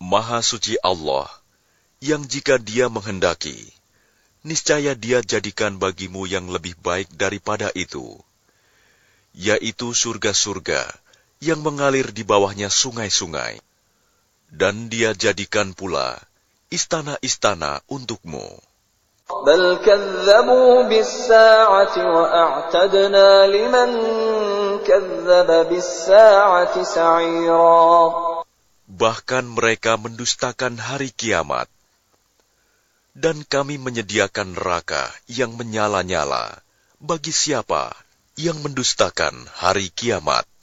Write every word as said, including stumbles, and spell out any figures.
Maha suci Allah, yang jika Dia menghendaki, niscaya Dia jadikan bagimu yang lebih baik daripada itu, yaitu surga-surga yang mengalir di bawahnya sungai-sungai, dan Dia jadikan pula istana-istana untukmu. بل كذبوا بالساعة وأعتدنا لمن كذب بالساعة سعيرا. Bahkan mereka mendustakan hari kiamat, dan kami menyediakan neraka yang menyala-nyala bagi siapa yang mendustakan hari kiamat.